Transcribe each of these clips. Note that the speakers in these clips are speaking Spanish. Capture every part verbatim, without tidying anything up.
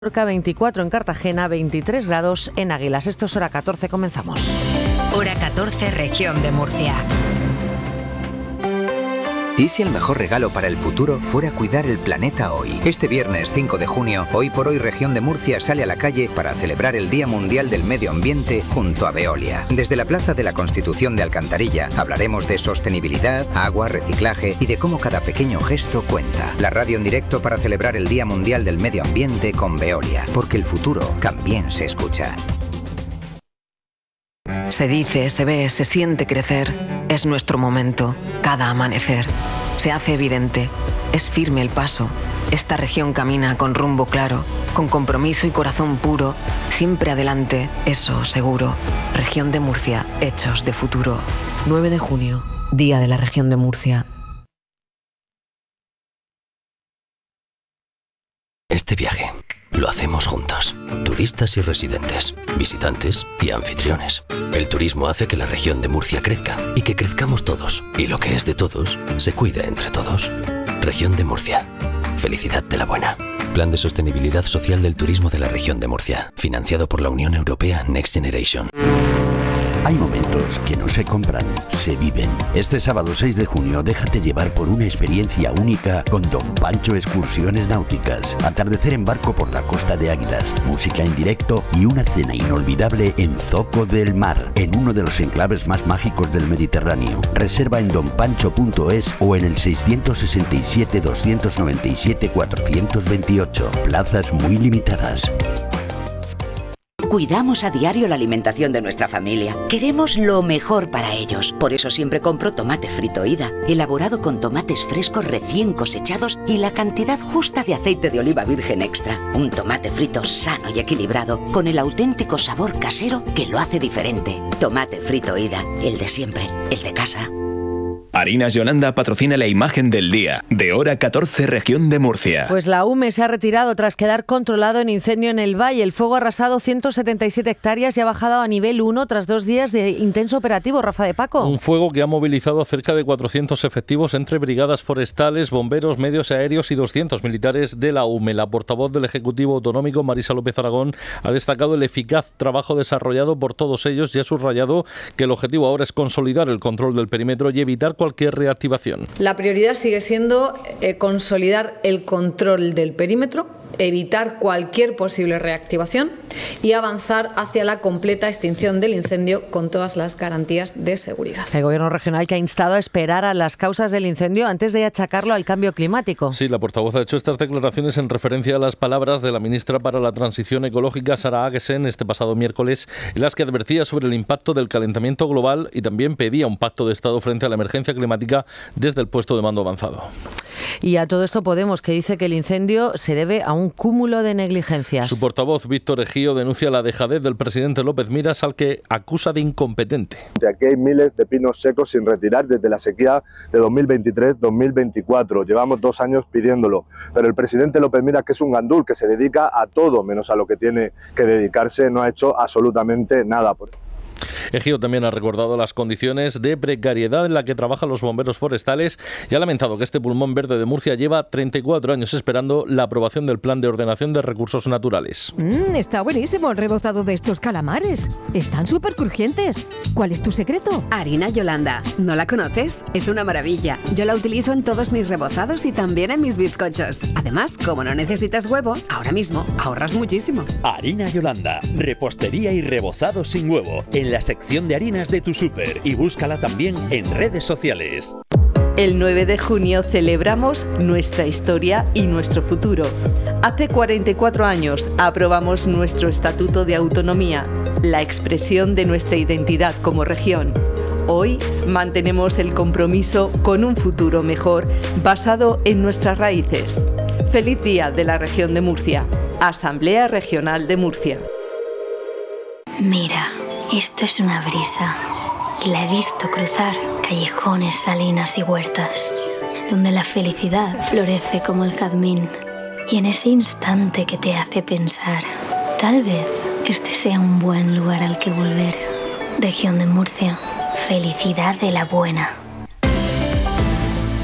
veinticuatro en Cartagena, veintitrés grados en Águilas. Esto es Hora catorce, comenzamos. Hora catorce, región de Murcia. ¿Y si el mejor regalo para el futuro fuera cuidar el planeta hoy? Este viernes cinco de junio, Hoy por Hoy Región de Murcia sale a la calle para celebrar el Día Mundial del Medio Ambiente junto a Veolia. Desde la Plaza de la Constitución de Alcantarilla hablaremos de sostenibilidad, agua, reciclaje y de cómo cada pequeño gesto cuenta. La radio en directo para celebrar el Día Mundial del Medio Ambiente con Veolia, porque el futuro también se escucha. Se dice, se ve, se siente crecer. Es nuestro momento, cada amanecer. Se hace evidente, es firme el paso. Esta región camina con rumbo claro, con compromiso y corazón puro. Siempre adelante, eso seguro. Región de Murcia, hechos de futuro. nueve de junio, Día de la Región de Murcia. Este viaje lo hacemos juntos, turistas y residentes, visitantes y anfitriones. El turismo hace que la región de Murcia crezca y que crezcamos todos. Y lo que es de todos, se cuida entre todos. Región de Murcia. Felicidad de la buena. Plan de Sostenibilidad Social del Turismo de la Región de Murcia, financiado por la Unión Europea Next Generation. Hay momentos que no se compran, se viven. Este sábado seis de junio, déjate llevar por una experiencia única con Don Pancho Excursiones Náuticas. Atardecer en barco por la costa de Águilas, música en directo y una cena inolvidable en Zoco del Mar, en uno de los enclaves más mágicos del Mediterráneo. Reserva en don pancho punto es o en el seiscientos sesenta y siete, doscientos noventa y siete, cuatrocientos veintiocho. Plazas muy limitadas. Cuidamos a diario la alimentación de nuestra familia. Queremos lo mejor para ellos. Por eso siempre compro tomate frito Ida, elaborado con tomates frescos recién cosechados y la cantidad justa de aceite de oliva virgen extra. Un tomate frito sano y equilibrado, con el auténtico sabor casero que lo hace diferente. Tomate frito Ida, el de siempre, el de casa. Harinas Yolanda patrocina la imagen del día de Hora catorce, Región de Murcia. Pues la U M E se ha retirado tras quedar controlado en incendio en el Valle. El fuego ha arrasado ciento setenta y siete hectáreas y ha bajado a nivel uno tras dos días de intenso operativo. Rafa de Paco. Un fuego que ha movilizado a cerca de cuatrocientos efectivos entre brigadas forestales, bomberos, medios aéreos y doscientos militares de la U M E. La portavoz del Ejecutivo Autonómico, Marisa López Aragón, ha destacado el eficaz trabajo desarrollado por todos ellos y ha subrayado que el objetivo ahora es consolidar el control del perímetro y evitar cualquier reactivación. La prioridad sigue siendo eh, consolidar el control del perímetro, evitar cualquier posible reactivación y avanzar hacia la completa extinción del incendio con todas las garantías de seguridad. El Gobierno regional que ha instado a esperar a las causas del incendio antes de achacarlo al cambio climático. Sí, la portavoz ha hecho estas declaraciones en referencia a las palabras de la ministra para la Transición Ecológica, Sara Agesen, este pasado miércoles, en las que advertía sobre el impacto del calentamiento global y también pedía un pacto de Estado frente a la emergencia climática desde el puesto de mando avanzado. Y a todo esto Podemos, que dice que el incendio se debe a un cúmulo de negligencias. Su portavoz, Víctor Ejío, denuncia la dejadez del presidente López Miras, al que acusa de incompetente. Aquí hay miles de pinos secos sin retirar desde la sequía de dos mil veintitrés dos mil veinticuatro. Llevamos dos años pidiéndolo. Pero el presidente López Miras, que es un gandul, que se dedica a todo menos a lo que tiene que dedicarse, no ha hecho absolutamente nada por ello. Ejío también ha recordado las condiciones de precariedad en la que trabajan los bomberos forestales y ha lamentado que este pulmón verde de Murcia lleva treinta y cuatro años esperando la aprobación del Plan de Ordenación de Recursos Naturales. Mm, está buenísimo el rebozado de estos calamares. Están súper crujientes. ¿Cuál es tu secreto? Harina Yolanda. ¿No la conoces? Es una maravilla. Yo la utilizo en todos mis rebozados y también en mis bizcochos. Además, como no necesitas huevo, ahora mismo ahorras muchísimo. Harina Yolanda. Repostería y rebozado sin huevo. En la sección de harinas de tu súper y búscala también en redes sociales. El nueve de junio celebramos nuestra historia y nuestro futuro. Hace cuarenta y cuatro años aprobamos nuestro Estatuto de Autonomía, la expresión de nuestra identidad como región. Hoy mantenemos el compromiso con un futuro mejor basado en nuestras raíces. Feliz Día de la Región de Murcia. Asamblea Regional de Murcia. Mira. Esto es una brisa y la he visto cruzar callejones, salinas y huertas, donde la felicidad florece como el jazmín. Y en ese instante que te hace pensar, tal vez este sea un buen lugar al que volver. Región de Murcia, felicidad de la buena.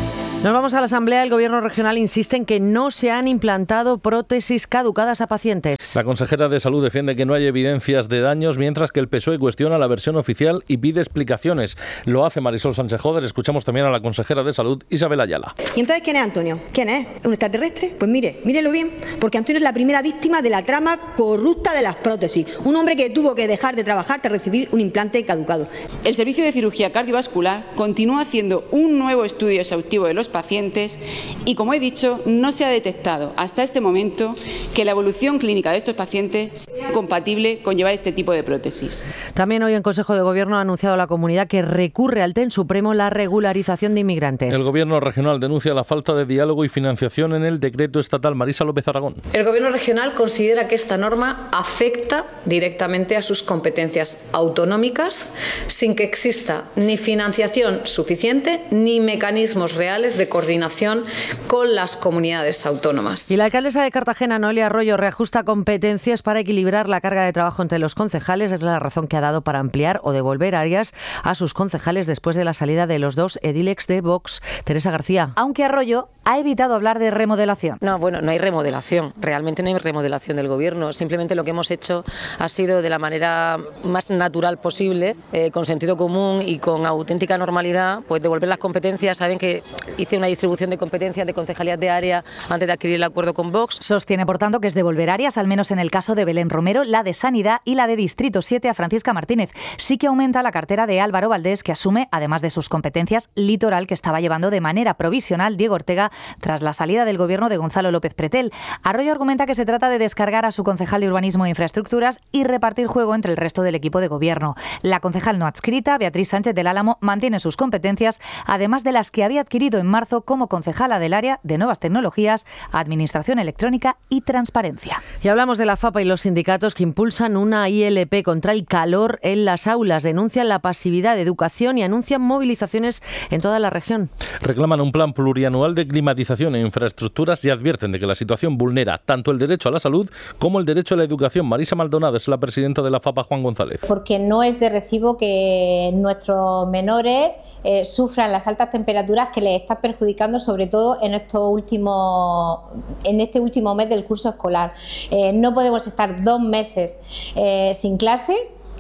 Nos vamos a la Asamblea. El Gobierno regional insiste en que no se han implantado prótesis caducadas a pacientes. La consejera de Salud defiende que no hay evidencias de daños, mientras que el P S O E cuestiona la versión oficial y pide explicaciones. Lo hace Marisol Sánchez-Joder. Escuchamos también a la consejera de Salud, Isabel Ayala. ¿Y entonces quién es Antonio? ¿Quién es? ¿Un extraterrestre? Pues mire, mírelo bien, porque Antonio es la primera víctima de la trama corrupta de las prótesis. Un hombre que tuvo que dejar de trabajar tras recibir un implante caducado. El Servicio de Cirugía Cardiovascular continúa haciendo un nuevo estudio exhaustivo de los pacientes y, como he dicho, no se ha detectado hasta este momento que la evolución clínica de estos pacientes sea compatible con llevar este tipo de prótesis. También hoy en Consejo de Gobierno ha anunciado la comunidad que recurre al T E N Supremo la regularización de inmigrantes. El Gobierno regional denuncia la falta de diálogo y financiación en el decreto estatal. Marisa López Aragón. El Gobierno regional considera que esta norma afecta directamente a sus competencias autonómicas sin que exista ni financiación suficiente ni mecanismos reales de coordinación con las comunidades autónomas. Y la alcaldesa de Cartagena, Noelia Arroyo, reajusta competencias para equilibrar la carga de trabajo entre los concejales. Es la razón que ha dado para ampliar o devolver áreas a sus concejales después de la salida de los dos edilex de Vox. Teresa García. Aunque Arroyo ha evitado hablar de remodelación. No, bueno, no hay remodelación. Realmente no hay remodelación del Gobierno. Simplemente lo que hemos hecho ha sido de la manera más natural posible, eh, con sentido común y con auténtica normalidad, pues devolver las competencias. Saben que hice una distribución de competencias de concejalías de área antes de adquirir el acuerdo con Vox. Sostiene, por tanto, que es devolver áreas, al menos en el caso de Belén Romero, la de Sanidad y la de Distrito siete a Francisca Martínez. Sí que aumenta la cartera de Álvaro Valdés, que asume, además de sus competencias, Litoral, que estaba llevando de manera provisional Diego Ortega tras la salida del Gobierno de Gonzalo López Pretel. Arroyo argumenta que se trata de descargar a su concejal de Urbanismo e Infraestructuras y repartir juego entre el resto del equipo de Gobierno. La concejal no adscrita, Beatriz Sánchez del Álamo, mantiene sus competencias, además de las que había adquirido en marzo como concejala del área de Nuevas Tecnologías, Administración Electrónica y Transparencia. Y hablamos de la FAPA y los sindicatos que impulsan una I L P contra el calor en las aulas. Denuncian la pasividad de educación y anuncian movilizaciones en toda la región. Reclaman un plan plurianual de climatización e infraestructuras y advierten de que la situación vulnera tanto el derecho a la salud como el derecho a la educación. Marisa Maldonado es la presidenta de la FAPA, Juan González. Porque no es de recibo que nuestros menores eh, sufran las altas temperaturas que les están perjudicando, sobre todo en estos últimos, en este último mes del curso escolar. Eh, no podemos estar dos meses eh, sin clase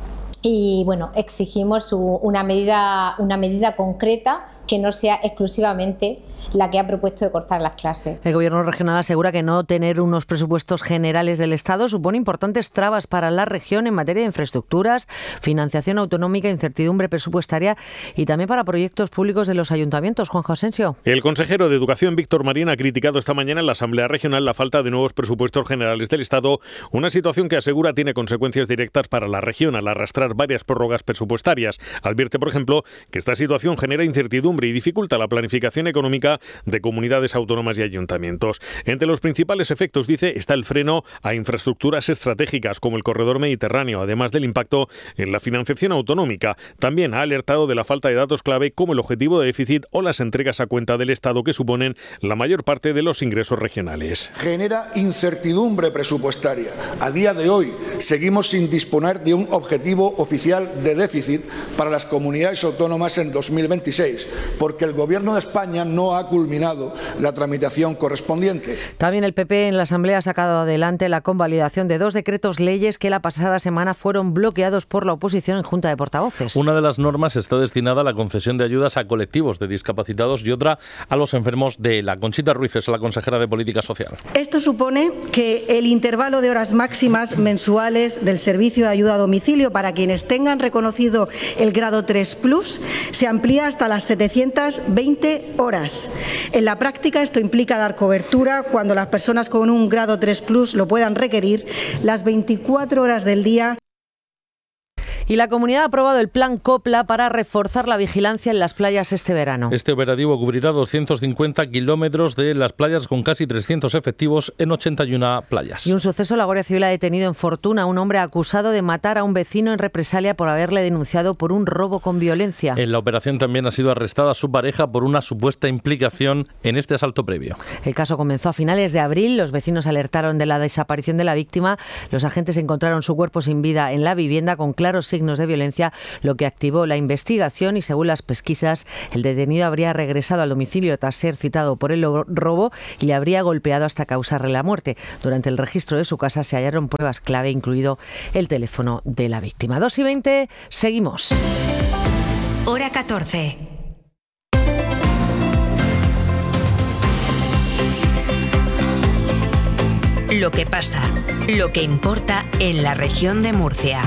y bueno, exigimos una medida, una medida concreta que no sea exclusivamente la que ha propuesto de cortar las clases. El Gobierno regional asegura que no tener unos presupuestos generales del Estado supone importantes trabas para la región en materia de infraestructuras, financiación autonómica, incertidumbre presupuestaria y también para proyectos públicos de los ayuntamientos. Juanjo Asensio. El consejero de Educación, Víctor Marín, ha criticado esta mañana en la Asamblea Regional la falta de nuevos presupuestos generales del Estado, una situación que asegura tiene consecuencias directas para la región al arrastrar varias prórrogas presupuestarias. Advierte, por ejemplo, que esta situación genera incertidumbre y dificulta la planificación económica de comunidades autónomas y ayuntamientos. Entre los principales efectos, dice, está el freno a infraestructuras estratégicas como el corredor mediterráneo, además del impacto en la financiación autonómica. También ha alertado de la falta de datos clave como el objetivo de déficit o las entregas a cuenta del Estado, que suponen la mayor parte de los ingresos regionales. Genera incertidumbre presupuestaria. A día de hoy seguimos sin disponer de un objetivo oficial de déficit para las comunidades autónomas en dos mil veintiséis, porque el Gobierno de España no ha culminado la tramitación correspondiente. También el P P en la Asamblea ha sacado adelante la convalidación de dos decretos leyes que la pasada semana fueron bloqueados por la oposición en Junta de Portavoces. Una de las normas está destinada a la concesión de ayudas a colectivos de discapacitados y otra a los enfermos de la. Conchita Ruiz es la consejera de Política Social. Esto supone que el intervalo de horas máximas mensuales del servicio de ayuda a domicilio para quienes tengan reconocido el grado tres plus se amplía hasta las setecientas veinte horas. En la práctica, esto implica dar cobertura cuando las personas con un grado tres plus lo puedan requerir las veinticuatro horas del día. Y la comunidad ha aprobado el plan Copla para reforzar la vigilancia en las playas este verano. Este operativo cubrirá doscientos cincuenta kilómetros de las playas con casi trescientos efectivos en ochenta y una playas. Y un suceso, la Guardia Civil ha detenido en Fortuna a un hombre acusado de matar a un vecino en represalia por haberle denunciado por un robo con violencia. En la operación también ha sido arrestada su pareja por una supuesta implicación en este asalto previo. El caso comenzó a finales de abril. Los vecinos alertaron de la desaparición de la víctima. Los agentes encontraron su cuerpo sin vida en la vivienda con claros signos signos de violencia, lo que activó la investigación y según las pesquisas, el detenido habría regresado al domicilio tras ser citado por el robo y le habría golpeado hasta causarle la muerte. Durante el registro de su casa se hallaron pruebas clave, incluido el teléfono de la víctima. dos y veinte, seguimos. Hora catorce. Lo que pasa, lo que importa en la región de Murcia.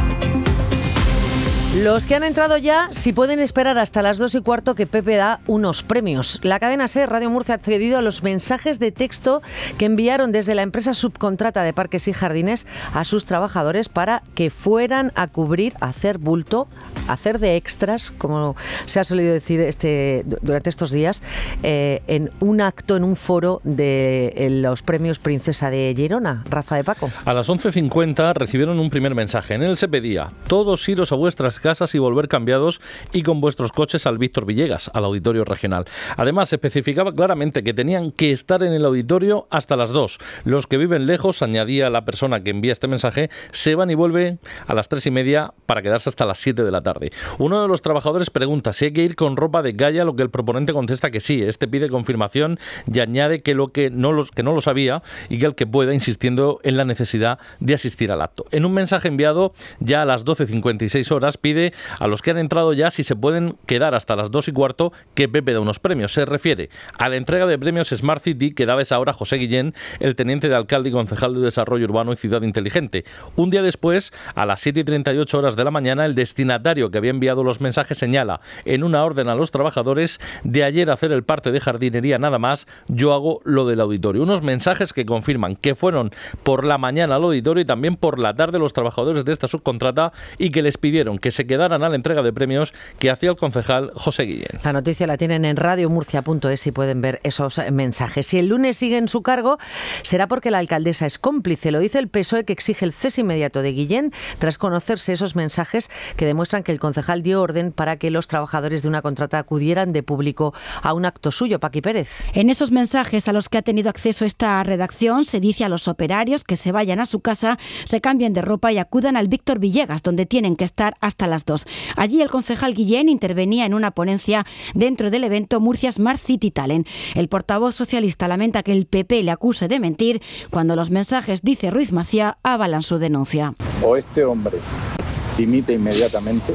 Los que han entrado ya, si pueden esperar hasta las dos y cuarto que Pepe da unos premios. La cadena SER Radio Murcia ha accedido a los mensajes de texto que enviaron desde la empresa subcontrata de Parques y Jardines a sus trabajadores para que fueran a cubrir, a hacer bulto, a hacer de extras, como se ha solido decir este durante estos días, eh, en un acto, en un foro de los premios Princesa de Girona. Rafa de Paco. A las once cincuenta recibieron un primer mensaje. En él se pedía: todos iros a vuestras casas y volver cambiados y con vuestros coches al Víctor Villegas, al auditorio regional. Además, se especificaba claramente que tenían que estar en el auditorio hasta las dos. Los que viven lejos, añadía la persona que envía este mensaje, se van y vuelven a las tres y media para quedarse hasta las siete de la tarde. Uno de los trabajadores pregunta si hay que ir con ropa de galla, lo que el proponente contesta que sí. Este pide confirmación y añade que lo que no los que no lo sabía y que el que pueda, insistiendo en la necesidad de asistir al acto. En un mensaje enviado ya a las doce cincuenta y seis horas, pide a los que han entrado ya si se pueden quedar hasta las dos y cuarto que Pepe da unos premios. Se refiere a la entrega de premios Smart City que daba esa hora José Guillén, el teniente de alcalde y concejal de Desarrollo Urbano y Ciudad Inteligente. Un día después, a las siete y treinta y ocho horas de la mañana, el destinatario que había enviado los mensajes señala en una orden a los trabajadores: de ayer hacer el parte de jardinería nada más, yo hago lo del auditorio. Unos mensajes que confirman que fueron por la mañana al auditorio y también por la tarde los trabajadores de esta subcontrata y que les pidieron que se quedaran a la entrega de premios que hacía el concejal José Guillén. La noticia la tienen en radiomurcia punto es y pueden ver esos mensajes. Si el lunes sigue en su cargo, será porque la alcaldesa es cómplice. Lo dice el P S O E, que exige el cese inmediato de Guillén tras conocerse esos mensajes que demuestran que el concejal dio orden para que los trabajadores de una contrata acudieran de público a un acto suyo. Paqui Pérez. En esos mensajes a los que ha tenido acceso esta redacción se dice a los operarios que se vayan a su casa, se cambien de ropa y acudan al Víctor Villegas, donde tienen que estar hasta las dos. Allí el concejal Guillén intervenía en una ponencia dentro del evento Murcia Smart City Talent. El portavoz socialista lamenta que el P P le acuse de mentir cuando los mensajes, dice Ruiz Macía, avalan su denuncia. O este hombre dimite inmediatamente,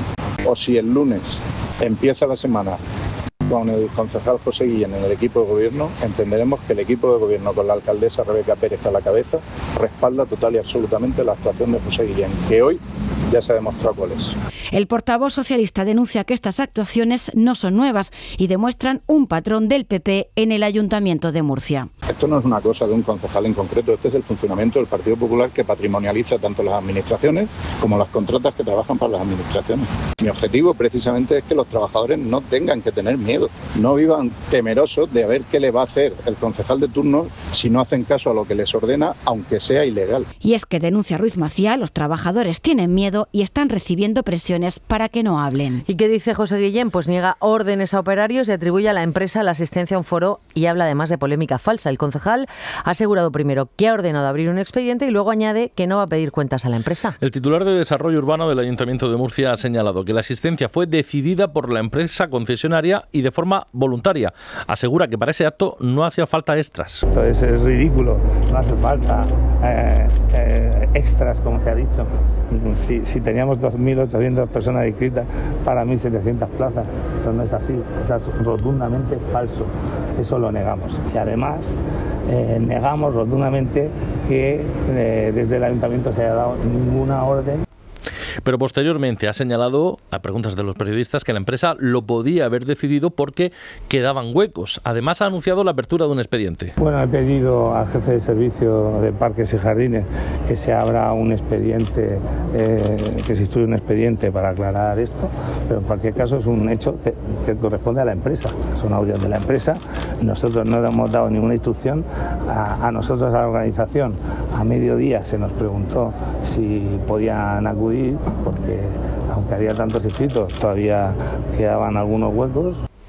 o si el lunes empieza la semana con el concejal José Guillén en el equipo de gobierno, entenderemos que el equipo de gobierno con la alcaldesa Rebeca Pérez a la cabeza respalda total y absolutamente la actuación de José Guillén, que hoy ya se ha demostrado cuál es. El portavoz socialista denuncia que estas actuaciones no son nuevas y demuestran un patrón del P P en el Ayuntamiento de Murcia. Esto no es una cosa de un concejal en concreto, este es el funcionamiento del Partido Popular, que patrimonializa tanto las administraciones como las contratas que trabajan para las administraciones. Mi objetivo precisamente es que los trabajadores no tengan que tener miedo, no vivan temerosos de a ver qué le va a hacer el concejal de turno si no hacen caso a lo que les ordena, aunque sea ilegal. Y es que, denuncia Ruiz Macía, los trabajadores tienen miedo y están recibiendo presiones para que no hablen. ¿Y qué dice José Guillén? Pues niega órdenes a operarios y atribuye a la empresa la asistencia a un foro y habla además de polémica falsa. El concejal ha asegurado primero que ha ordenado abrir un expediente y luego añade que no va a pedir cuentas a la empresa. El titular de Desarrollo Urbano del Ayuntamiento de Murcia ha señalado que la asistencia fue decidida por la empresa concesionaria y de forma voluntaria. Asegura que para ese acto no hacía falta extras. Entonces es ridículo, no hace falta eh, eh, extras, como se ha dicho. Si, si teníamos dos mil ochocientas personas inscritas para mil setecientas plazas, eso no es así, eso es rotundamente falso, eso lo negamos. Y además eh, negamos rotundamente que eh, desde el Ayuntamiento se haya dado ninguna orden. Pero posteriormente ha señalado, a preguntas de los periodistas, que la empresa lo podía haber decidido porque quedaban huecos. Además ha anunciado la apertura de un expediente. Bueno, he pedido al jefe de servicio de Parques y Jardines que se abra un expediente, eh, que se instruya un expediente para aclarar esto, pero en cualquier caso es un hecho que, que corresponde a la empresa. Son audios de la empresa. Nosotros no hemos dado ninguna instrucción a, a nosotros, a la organización. A mediodía se nos preguntó si podían acudir, porque aunque había tantos inscritos, todavía quedaban algunos huecos.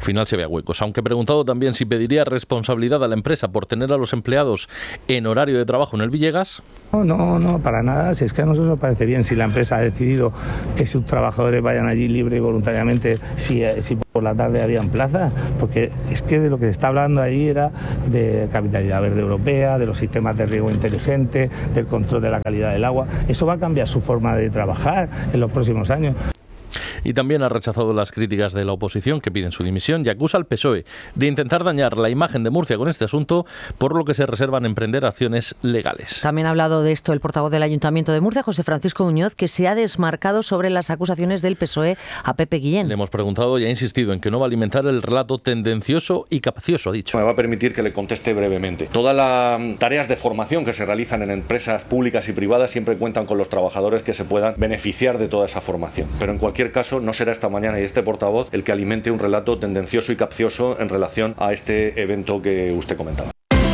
Al final se ve huecos. Aunque he preguntado también si pediría responsabilidad a la empresa por tener a los empleados en horario de trabajo en el Villegas. No, no, no, para nada. Si es que a nosotros nos parece bien, si la empresa ha decidido que sus trabajadores vayan allí libre y voluntariamente, si, si por la tarde habían plazas, porque es que de lo que se está hablando ahí era de capitalidad verde europea, de los sistemas de riego inteligente, del control de la calidad del agua. Eso va a cambiar su forma de trabajar en los próximos años. Y también ha rechazado las críticas de la oposición, que piden su dimisión, y acusa al P S O E de intentar dañar la imagen de Murcia con este asunto, por lo que se reservan emprender acciones legales. También ha hablado de esto el portavoz del Ayuntamiento de Murcia, José Francisco Muñoz, que se ha desmarcado sobre las acusaciones del P S O E a Pepe Guillén. Le hemos preguntado y ha insistido en que no va a alimentar el relato tendencioso y capcioso, ha dicho. Me va a permitir que le conteste brevemente. Todas las tareas de formación que se realizan en empresas públicas y privadas siempre cuentan con los trabajadores que se puedan beneficiar de toda esa formación. Pero en cualquier caso, no será esta mañana y este portavoz el que alimente un relato tendencioso y capcioso en relación a este evento que usted comentaba.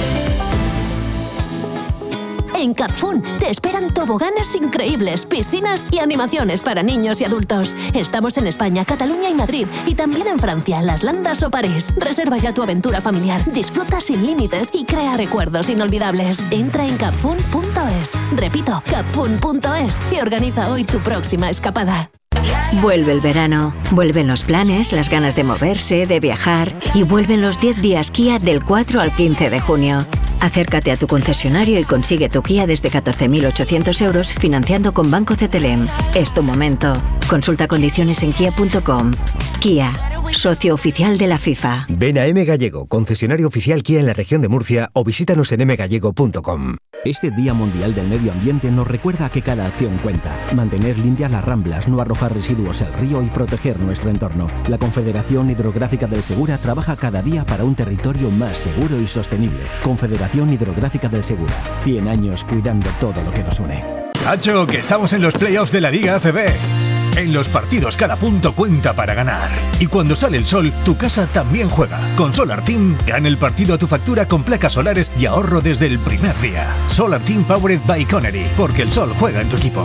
En Capfun te esperan toboganes increíbles, piscinas y animaciones para niños y adultos. Estamos en España, Cataluña y Madrid, y también en Francia, Las Landas o París. Reserva ya tu aventura familiar, disfruta sin límites y crea recuerdos inolvidables. Entra en capfun punto es. Repito, capfun punto es y organiza hoy tu próxima escapada. Vuelve el verano, vuelven los planes, las ganas de moverse, de viajar, y vuelven los diez días Kia del cuatro al quince de junio. Acércate a tu concesionario y consigue tu Kia desde catorce mil ochocientos euros financiando con Banco C T L M. Es tu momento. Consulta condiciones en kia punto com. Kia, socio oficial de la FIFA. Ven a M Gallego, concesionario oficial Kia en la región de Murcia, o visítanos en m gallego punto com. Este Día Mundial del Medio Ambiente nos recuerda que cada acción cuenta. Mantener limpias las ramblas, no arrojar residuos al río y proteger nuestro entorno. La Confederación Hidrográfica del Segura trabaja cada día para un territorio más seguro y sostenible. Confederación Hidrográfica del Segura. cien años cuidando todo lo que nos une. Hacho, que estamos en los playoffs de la Liga A C B. En los partidos cada punto cuenta para ganar. Y cuando sale el sol, tu casa también juega. Con Solar Team, gana el partido a tu factura con placas solares y ahorro desde el primer día. Solar Team Powered by Connery, porque el sol juega en tu equipo.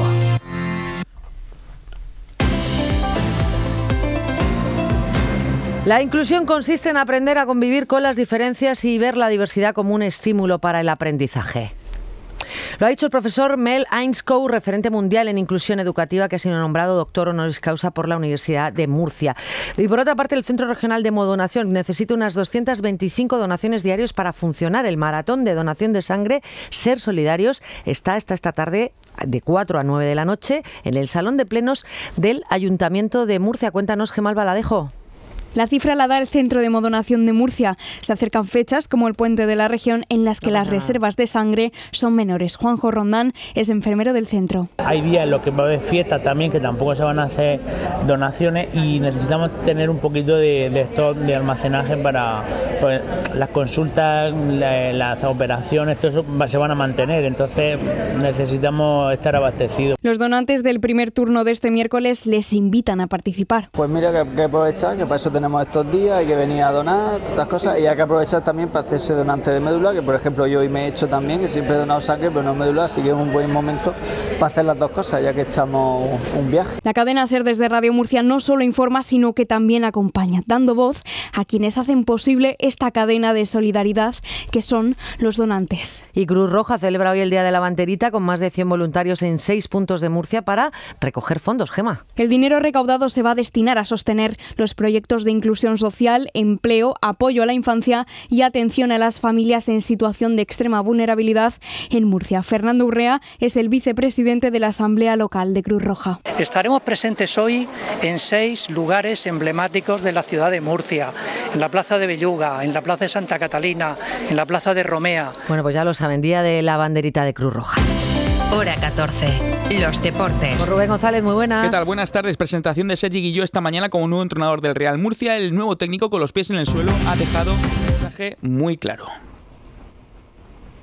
La inclusión consiste en aprender a convivir con las diferencias y ver la diversidad como un estímulo para el aprendizaje. Lo ha dicho el profesor Mel Ainscough, referente mundial en inclusión educativa, que ha sido nombrado doctor honoris causa por la Universidad de Murcia. Y por otra parte, el Centro Regional de Hemodonación necesita unas doscientas veinticinco donaciones diarias para funcionar. El maratón de donación de sangre Ser Solidarios está hasta esta tarde de cuatro a nueve de la noche en el Salón de Plenos del Ayuntamiento de Murcia. Cuéntanos, Gemma Baladejo. La cifra la da el Centro de Hemodonación de Murcia. Se acercan fechas, como el Puente de la Región, en las que las reservas de sangre son menores. Juanjo Rondán es enfermero del centro. Hay días en los que va a haber fiestas también, que tampoco se van a hacer donaciones, y necesitamos tener un poquito de, de stock de almacenaje para pues, las consultas, la, las operaciones, todo eso se van a mantener. Entonces necesitamos estar abastecidos. Los donantes del primer turno de este miércoles les invitan a participar. Pues mira que, que aprovechar, que para eso tenemos tenemos estos días, hay que venir a donar, estas cosas, y hay que aprovechar también para hacerse donante de médula, que por ejemplo yo hoy me he hecho también, que siempre he donado sangre, pero no médula, así que es un buen momento para hacer las dos cosas, ya que echamos un viaje. La cadena SER desde Radio Murcia no solo informa, sino que también acompaña, dando voz a quienes hacen posible esta cadena de solidaridad, que son los donantes. Y Cruz Roja celebra hoy el Día de la Banderita con más de cien voluntarios en seis puntos de Murcia para recoger fondos, Gema. El dinero recaudado se va a destinar a sostener los proyectos de inclusión social, empleo, apoyo a la infancia y atención a las familias en situación de extrema vulnerabilidad en Murcia. Fernando Urrea es el vicepresidente de la Asamblea Local de Cruz Roja. Estaremos presentes hoy en seis lugares emblemáticos de la ciudad de Murcia, en la Plaza de Belluga, en la Plaza de Santa Catalina, en la Plaza de Romea. Bueno, pues ya lo saben, Día de la Banderita de Cruz Roja. Hora catorce. Los deportes. Con Rubén González, muy buenas. ¿Qué tal? Buenas tardes. Presentación de Sergi Guilló esta mañana como nuevo entrenador del Real Murcia. El nuevo técnico, con los pies en el suelo, ha dejado un mensaje muy claro.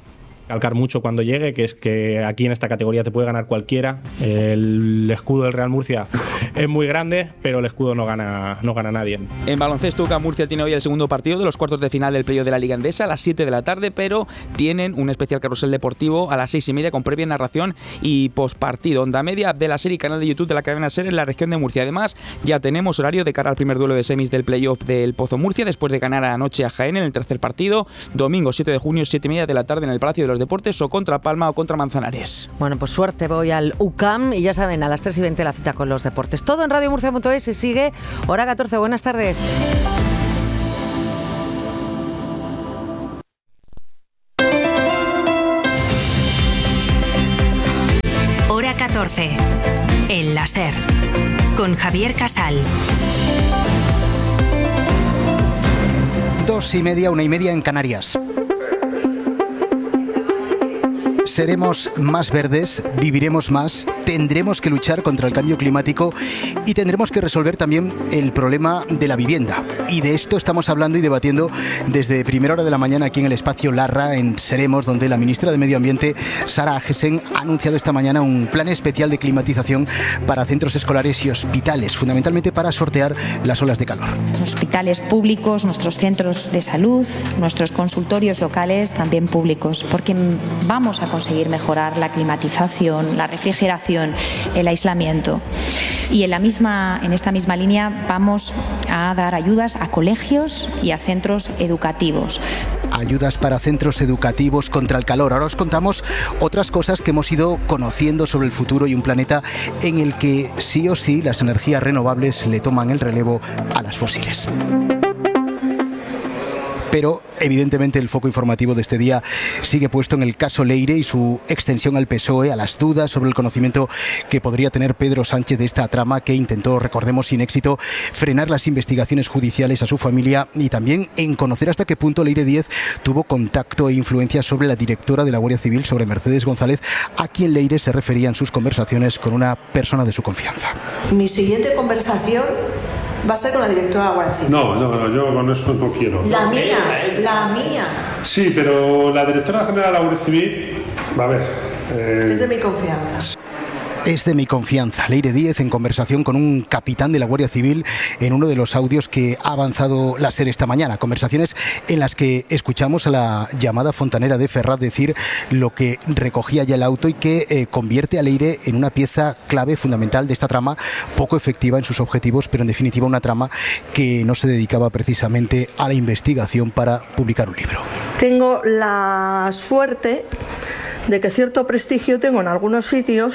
Calcar mucho cuando llegue, que es que aquí en esta categoría te puede ganar cualquiera. El escudo del Real Murcia es muy grande, pero el escudo no gana, no gana nadie. En baloncesto, U C A M Murcia tiene hoy el segundo partido de los cuartos de final del playoff de la Liga Endesa a las siete de la tarde, pero tienen un especial carrusel deportivo a las seis y media con previa narración y postpartido. Onda media de la serie y canal de YouTube de la cadena SER en la región de Murcia. Además, ya tenemos horario de cara al primer duelo de semis del playoff del Pozo Murcia, después de ganar anoche a Jaén en el tercer partido. Domingo siete de junio, siete y media de la tarde en el Palacio de los Deportes, o contra Palma o contra Manzanares. Bueno, pues suerte, voy al U C A M y ya saben, a las tres y veinte la cita con los deportes. Todo en radio murcia punto es y sigue hora catorce. Buenas tardes. Hora catorce. En la SER. Con Javier Casal. Dos y media, una y media en Canarias. Seremos más verdes, viviremos más, tendremos que luchar contra el cambio climático y tendremos que resolver también el problema de la vivienda. Y de esto estamos hablando y debatiendo desde primera hora de la mañana aquí en el espacio Larra, en Seremos, donde la ministra de Medio Ambiente, Sara Agesen, ha anunciado esta mañana un plan especial de climatización para centros escolares y hospitales, fundamentalmente para sortear las olas de calor. Hospitales públicos, nuestros centros de salud, nuestros consultorios locales también públicos, porque vamos a conseguir mejorar la climatización, la refrigeración, el aislamiento. Y en, la misma, en esta misma línea vamos a dar ayudas a colegios y a centros educativos. Ayudas para centros educativos contra el calor. Ahora os contamos otras cosas que hemos ido conociendo sobre el futuro y un planeta en el que sí o sí las energías renovables le toman el relevo a las fósiles. Pero, evidentemente, el foco informativo de este día sigue puesto en el caso Leire y su extensión al P S O E, a las dudas sobre el conocimiento que podría tener Pedro Sánchez de esta trama que intentó, recordemos sin éxito, frenar las investigaciones judiciales a su familia y también en conocer hasta qué punto Leire Díez tuvo contacto e influencia sobre la directora de la Guardia Civil, sobre Mercedes González, a quien Leire se refería en sus conversaciones con una persona de su confianza. Mi siguiente conversación va a ser con la directora de la Guardia Civil. No, no, no, yo con eso no quiero. La mía, la mía. Sí, pero la directora general de la Guardia Civil, va a ver. Eh... Es de mi confianza. Es de mi confianza. Leire Díez en conversación con un capitán de la Guardia Civil en uno de los audios que ha avanzado la SER esta mañana. Conversaciones en las que escuchamos a la llamada fontanera de Ferraz decir lo que recogía ya el auto y que eh, convierte a Leire en una pieza clave fundamental de esta trama, poco efectiva en sus objetivos, pero en definitiva una trama que no se dedicaba precisamente a la investigación para publicar un libro. Tengo la suerte de que cierto prestigio tengo en algunos sitios.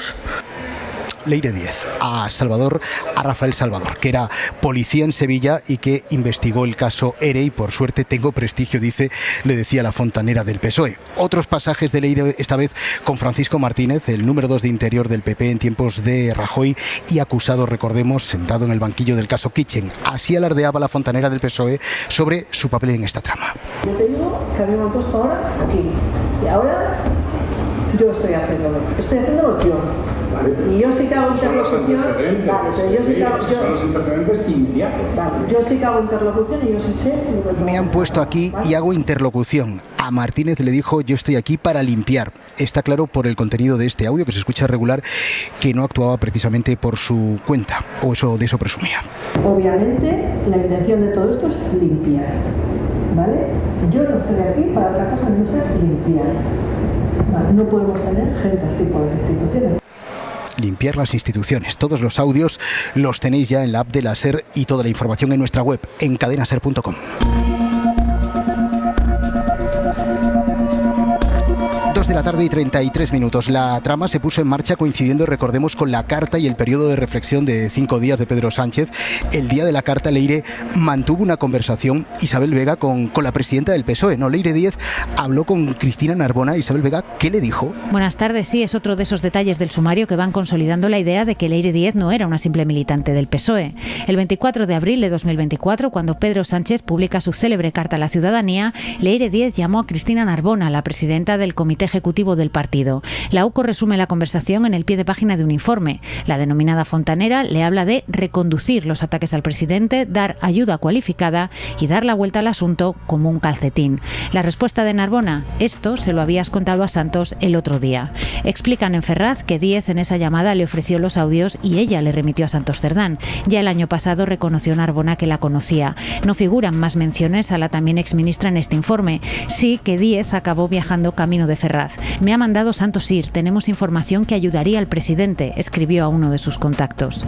Leire Díez, a Salvador, a Rafael Salvador, que era policía en Sevilla y que investigó el caso ERE y por suerte tengo prestigio, dice, le decía la fontanera del P S O E. Otros pasajes de Leire, esta vez con Francisco Martínez, el número dos de Interior del P P en tiempos de Rajoy y acusado, recordemos, sentado en el banquillo del caso Kitchen. Así alardeaba la fontanera del P S O E sobre su papel en esta trama. Yo te digo que a mí me han puesto ahora aquí y ahora yo estoy haciéndolo, estoy haciéndolo yo. Vale, y yo sí que hago interlocución. Vale, pero yo sí que hago. Son los interferentes inmediatos. Vale, yo sí que hago interlocución y yo sí sé. Me han puesto aquí y hago interlocución. A Martínez le dijo: yo estoy aquí para limpiar. Está claro por el contenido de este audio, que se escucha regular, que no actuaba precisamente por su cuenta, o eso de eso presumía. Obviamente, la intención de todo esto es limpiar. ¿Vale? Yo no estoy aquí para otra cosa, no ser limpiar. Vale, no podemos tener gente así por las instituciones. Limpiar las instituciones. Todos los audios los tenéis ya en la app de la SER y toda la información en nuestra web, en cadena ser punto com. De la tarde y treinta y tres minutos. La trama se puso en marcha coincidiendo, recordemos, con la carta y el periodo de reflexión de cinco días de Pedro Sánchez. El día de la carta, Leire mantuvo una conversación, Isabel Vega, con, con la presidenta del P S O E. No, Leire Díez habló con Cristina Narbona. Isabel Vega, ¿qué le dijo? Buenas tardes. Sí, es otro de esos detalles del sumario que van consolidando la idea de que Leire Díez no era una simple militante del P S O E. El veinticuatro de abril de dos mil veinticuatro, cuando Pedro Sánchez publica su célebre carta a la ciudadanía, Leire Díez llamó a Cristina Narbona, la presidenta del Comité Ejecutivo ejecutivo del partido. La U C O resume la conversación en el pie de página de un informe. La denominada Fontanera le habla de reconducir los ataques al presidente, dar ayuda cualificada y dar la vuelta al asunto como un calcetín. La respuesta de Narbona: esto se lo habías contado a Santos el otro día. Explican en Ferraz que Díez en esa llamada le ofreció los audios y ella le remitió a Santos Cerdán. Ya el año pasado reconoció Narbona que la conocía. No figuran más menciones a la también exministra en este informe. Sí que Díez acabó viajando camino de Ferraz. Me ha mandado Santos ir. Tenemos información que ayudaría al presidente, escribió a uno de sus contactos.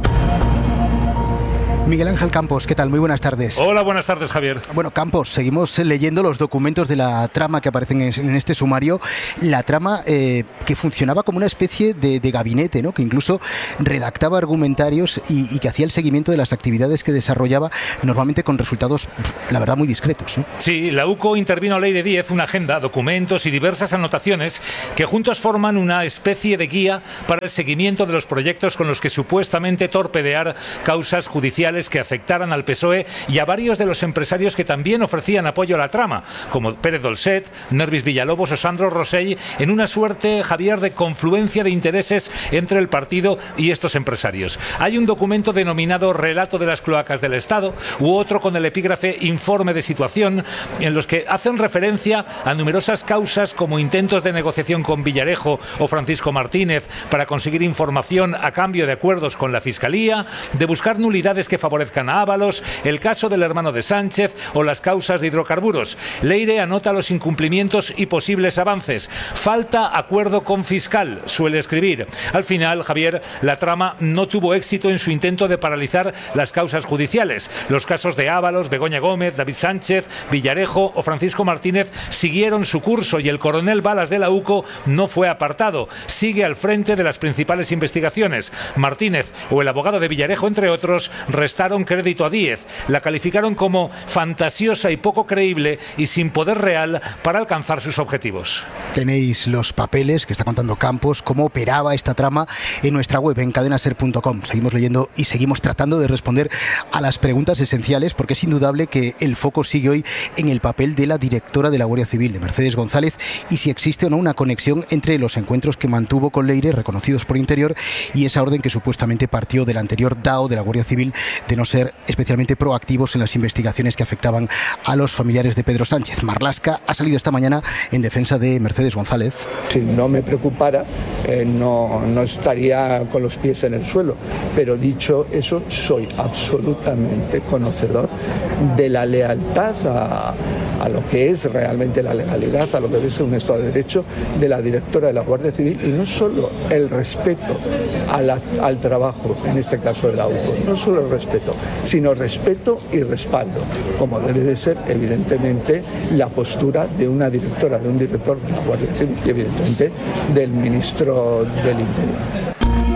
Miguel Ángel Campos, ¿qué tal? Muy buenas tardes. Hola, buenas tardes, Javier. Bueno, Campos, seguimos leyendo los documentos de la trama que aparecen en este sumario. La trama eh, que funcionaba como una especie de, de gabinete, ¿no? Que incluso redactaba argumentarios y, y que hacía el seguimiento de las actividades que desarrollaba, normalmente con resultados, la verdad, muy discretos, ¿no? Sí, la U C O intervino a ley de Díez, una agenda, documentos y diversas anotaciones que juntos forman una especie de guía para el seguimiento de los proyectos con los que supuestamente torpedear causas judiciales que afectaran al P S O E y a varios de los empresarios que también ofrecían apoyo a la trama, como Pérez Dolcet, Nervis Villalobos o Sandro Rosell, en una suerte, Javier, de confluencia de intereses entre el partido y estos empresarios. Hay un documento denominado Relato de las cloacas del Estado u otro con el epígrafe Informe de situación, en los que hacen referencia a numerosas causas como intentos de negociación con Villarejo o Francisco Martínez para conseguir información a cambio de acuerdos con la Fiscalía, de buscar nulidades que favorezcan a Ábalos, el caso del hermano de Sánchez o las causas de hidrocarburos. Leire anota los incumplimientos y posibles avances. Falta acuerdo con fiscal, suele escribir. Al final, Javier, la trama no tuvo éxito en su intento de paralizar las causas judiciales. Los casos de Ábalos, Begoña Gómez, David Sánchez, Villarejo o Francisco Martínez siguieron su curso y el coronel Balas de la U C O no fue apartado. Sigue al frente de las principales investigaciones. Martínez o el abogado de Villarejo, entre otros, restaron crédito a Díez, la calificaron como fantasiosa y poco creíble y sin poder real para alcanzar sus objetivos. Tenéis los papeles que está contando Campos, cómo operaba esta trama en nuestra web, en cadena ser punto com. Seguimos leyendo y seguimos tratando de responder a las preguntas esenciales, porque es indudable que el foco sigue hoy en el papel de la directora de la Guardia Civil, de Mercedes González, y si existe o no una conexión entre los encuentros que mantuvo con Leire, reconocidos por Interior, y esa orden que supuestamente partió del anterior D A O de la Guardia Civil de no ser especialmente proactivos en las investigaciones que afectaban a los familiares de Pedro Sánchez. Marlaska ha salido esta mañana en defensa de Mercedes González. Si no me preocupara, eh, no, no estaría con los pies en el suelo. Pero dicho eso, soy absolutamente conocedor de la lealtad a, a lo que es realmente la legalidad, a lo que es un Estado de Derecho de la directora de la Guardia Civil, y no solo el respeto a la, al trabajo, en este caso de la U C O, no solo el respeto, sino respeto y respaldo, como debe de ser evidentemente la postura de una directora, de un director de la Guardia Civil y evidentemente del ministro del Interior.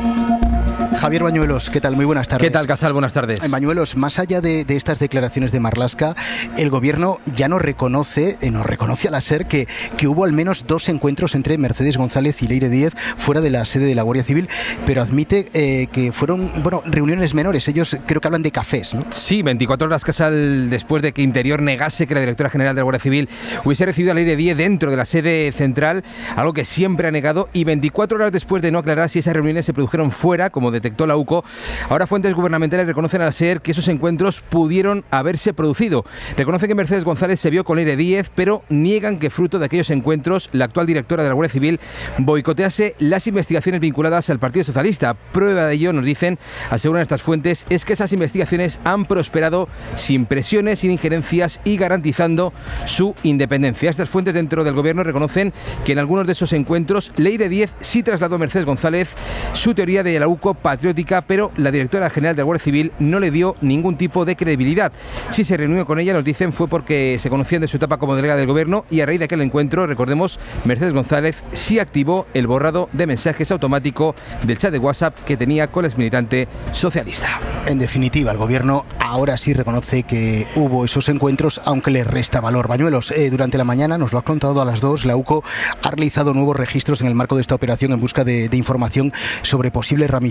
Javier Bañuelos, ¿qué tal? Muy buenas tardes. ¿Qué tal, Casal? Buenas tardes. Bañuelos, más allá de, de estas declaraciones de Marlaska, el gobierno ya no reconoce, eh, nos reconoce a la SER que, que hubo al menos dos encuentros entre Mercedes González y Leire Díez fuera de la sede de la Guardia Civil, pero admite eh, que fueron, bueno, reuniones menores. Ellos creo que hablan de cafés, ¿no? Sí, veinticuatro horas, Casal, después de que Interior negase que la directora general de la Guardia Civil hubiese recibido a Leire Díez dentro de la sede central, algo que siempre ha negado, y veinticuatro horas después de no aclarar si esas reuniones se produjeron fuera, como detectó la U C O, ahora fuentes gubernamentales reconocen a la SER que esos encuentros pudieron haberse producido. Reconocen que Mercedes González se vio con Leire Díez, pero niegan que fruto de aquellos encuentros la actual directora de la Guardia Civil boicotease las investigaciones vinculadas al Partido Socialista. Prueba de ello, nos dicen, aseguran estas fuentes, es que esas investigaciones han prosperado sin presiones, sin injerencias y garantizando su independencia. Estas fuentes dentro del gobierno reconocen que en algunos de esos encuentros Leire Díez sí trasladó a Mercedes González su teoría de la U C O patriótica, pero la directora general de la Guardia Civil no le dio ningún tipo de credibilidad. Si se reunió con ella, nos dicen, fue porque se conocían de su etapa como delegada del gobierno, y a raíz de aquel encuentro, recordemos, Mercedes González sí activó el borrado de mensajes automático del chat de WhatsApp que tenía con la exmilitante socialista. En definitiva, el gobierno ahora sí reconoce que hubo esos encuentros, aunque le resta valor. Bañuelos, eh, durante la mañana, nos lo ha contado a las dos, la U C O ha realizado nuevos registros en el marco de esta operación en busca de, de información sobre posibles ramificaciones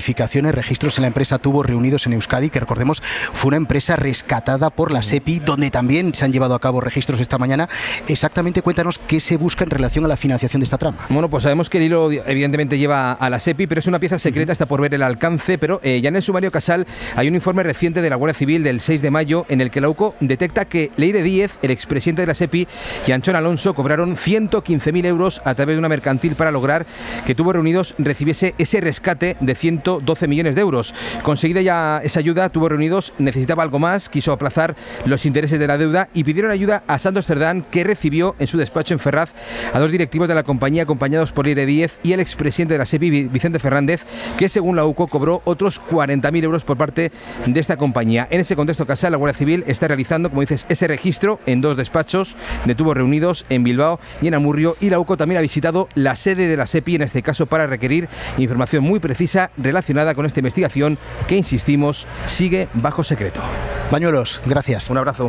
declaraciones, registros en la empresa Tubos Reunidos en Euskadi, que recordemos fue una empresa rescatada por la SEPI, donde también se han llevado a cabo registros esta mañana. Exactamente, cuéntanos qué se busca en relación a la financiación de esta trama. Bueno, pues sabemos que el hilo evidentemente lleva a la SEPI, pero es una pieza secreta, está por ver el alcance, pero eh, ya en el sumario Casal hay un informe reciente de la Guardia Civil del seis de mayo en el que la U C O detecta que Leire Díez, el expresidente de la SEPI, y Anchón Alonso cobraron ciento quince mil euros a través de una mercantil para lograr que Tubos Reunidos recibiese ese rescate de ciento doce millones de euros. Conseguida ya esa ayuda, Tubos Reunidos necesitaba algo más, quiso aplazar los intereses de la deuda y pidieron ayuda a Santos Cerdán, que recibió en su despacho en Ferraz a dos directivos de la compañía acompañados por Leire Díez y el expresidente de la SEPI, Vicente Fernández, que según la U C O cobró otros cuarenta mil euros por parte de esta compañía. En ese contexto, Casal, la Guardia Civil está realizando, como dices, ese registro en dos despachos de Tubos Reunidos, en Bilbao y en Amurrio, y la U C O también ha visitado la sede de la SEPI, en este caso para requerir información muy precisa relacionada con esta investigación que, insistimos, sigue bajo secreto. Bañuelos, gracias. Un abrazo.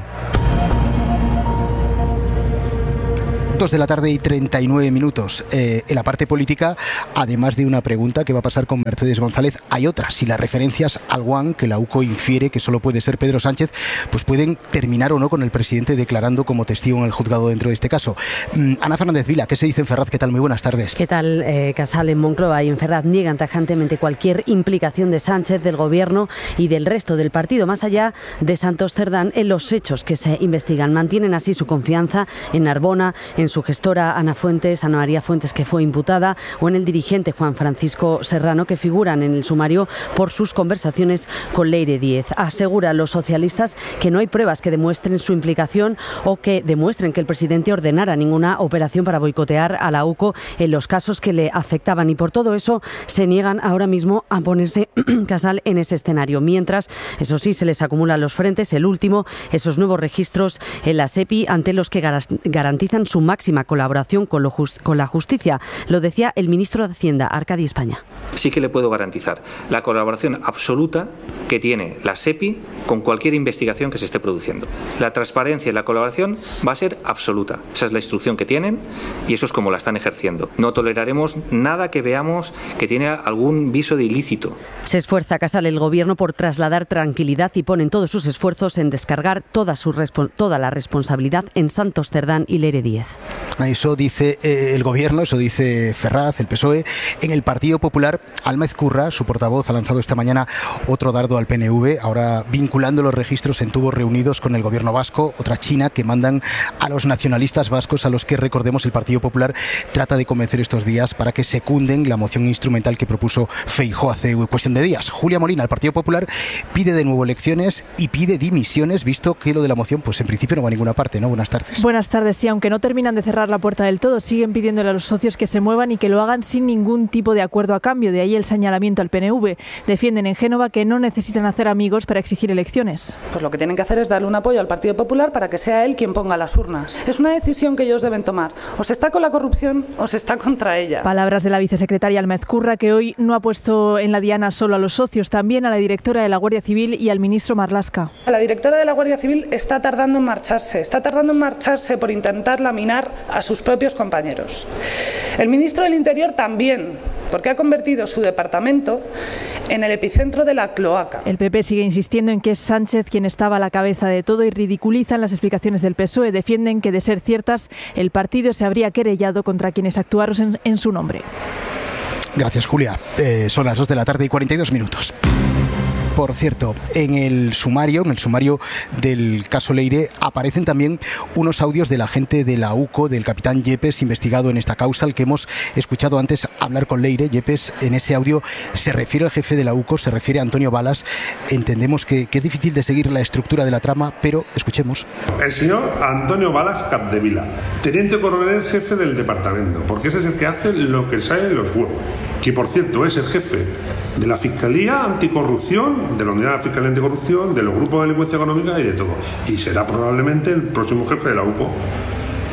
dos de la tarde y treinta y nueve minutos. Eh, en la parte política, además de una pregunta que va a pasar con Mercedes González, hay otra. Si las referencias al One, que la U C O infiere que solo puede ser Pedro Sánchez, pues pueden terminar o no con el presidente declarando como testigo en el juzgado dentro de este caso. Mm, Ana Fernández Vila, ¿qué se dice en Ferraz? ¿Qué tal? Muy buenas tardes. ¿Qué tal, eh, Casal? En Moncloa y en Ferraz niegan tajantemente cualquier implicación de Sánchez, del Gobierno y del resto del partido, más allá de Santos Cerdán, en los hechos que se investigan. Mantienen así su confianza en Narbona, en su gestora Ana Fuentes, Ana María Fuentes, que fue imputada, o en el dirigente Juan Francisco Serrano, que figuran en el sumario por sus conversaciones con Leire Díez. Asegura a los socialistas que no hay pruebas que demuestren su implicación o que demuestren que el presidente ordenara ninguna operación para boicotear a la U C O en los casos que le afectaban, y por todo eso se niegan ahora mismo a ponerse Casal en ese escenario. Mientras, eso sí, se les acumulan los frentes. El último, esos nuevos registros en la SEPI, ante los que garantizan su máxima colaboración con, lo just, con la justicia. Lo decía el ministro de Hacienda, Arcadi España. Sí que le puedo garantizar la colaboración absoluta que tiene la SEPI con cualquier investigación que se esté produciendo. La transparencia y la colaboración va a ser absoluta. Esa es la instrucción que tienen y eso es como la están ejerciendo. No toleraremos nada que veamos que tiene algún viso de ilícito. Se esfuerza Casal el Gobierno por trasladar tranquilidad y ponen todos sus esfuerzos en descargar toda, su toda la responsabilidad en Santos Cerdán y Leire Díez. Eso dice eh, el Gobierno, eso dice Ferraz, el P S O E. En el Partido Popular, Alma Ezcurra, su portavoz, ha lanzado esta mañana otro dardo al P N V, ahora vinculando los registros en Tubos Reunidos con el Gobierno vasco, otra china que mandan a los nacionalistas vascos, a los que, recordemos, el Partido Popular trata de convencer estos días para que secunden la moción instrumental que propuso Feijóo hace cuestión de días. Julia Molina, el Partido Popular, pide de nuevo elecciones y pide dimisiones, visto que lo de la moción, pues en principio no va a ninguna parte, ¿no? Buenas tardes. Buenas tardes, sí, aunque no terminan de cerrar la puerta del todo, siguen pidiéndole a los socios que se muevan y que lo hagan sin ningún tipo de acuerdo a cambio. De ahí el señalamiento al P N V. Defienden en Génova que no necesitan hacer amigos para exigir elecciones. Pues lo que tienen que hacer es darle un apoyo al Partido Popular para que sea él quien ponga las urnas. Es una decisión que ellos deben tomar. O se está con la corrupción o se está contra ella. Palabras de la vicesecretaria Alma Ezcurra, que hoy no ha puesto en la diana solo a los socios, también a la directora de la Guardia Civil y al ministro Marlaska. La directora de la Guardia Civil está tardando en marcharse. Está tardando en marcharse por intentar laminar a sus propios compañeros. El ministro del Interior también, porque ha convertido su departamento en el epicentro de la cloaca. El P P sigue insistiendo en que es Sánchez quien estaba a la cabeza de todo y ridiculizan las explicaciones del P S O E. Defienden que, de ser ciertas, el partido se habría querellado contra quienes actuaron en, en su nombre. Gracias, Julia. Eh, son las dos de la tarde y cuarenta y dos minutos. Por cierto, en el sumario, en el sumario del caso Leire, aparecen también unos audios del agente de la U C O, del capitán Yepes, investigado en esta causa, al que hemos escuchado antes hablar con Leire. Yepes, en ese audio, se refiere al jefe de la U C O, se refiere a Antonio Balas. Entendemos que, que es difícil de seguir la estructura de la trama, pero escuchemos. El señor Antonio Balas Capdevila, teniente coronel jefe del departamento, porque ese es el que hace lo que sale en los huevos. Que, por cierto, es el jefe de la Fiscalía Anticorrupción, de la Unidad de la Fiscalía Anticorrupción, de los grupos de delincuencia económica y de todo. Y será probablemente el próximo jefe de la U C O.